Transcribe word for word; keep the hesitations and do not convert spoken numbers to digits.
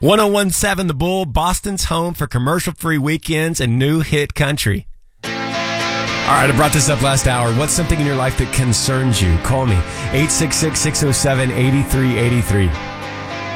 ten seventeen The Bull, Boston's home for commercial-free weekends and new hit country. All right, I brought this up last hour. What's something in your life that concerns you? Call me, eight six six, six oh seven, eight three eight three.